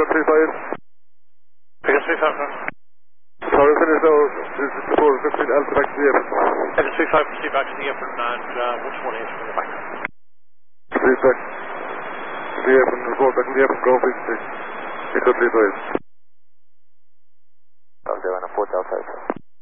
Echo 35. Echo 35, sir. Sorry, finish now. This is the 415 Alpha back to the apron. Echo 35, proceed back to the apron and which one is from the back? Proceed back to the apron, report back to the apron, go big 6. Echo 35. I'll do on a 4 Delta.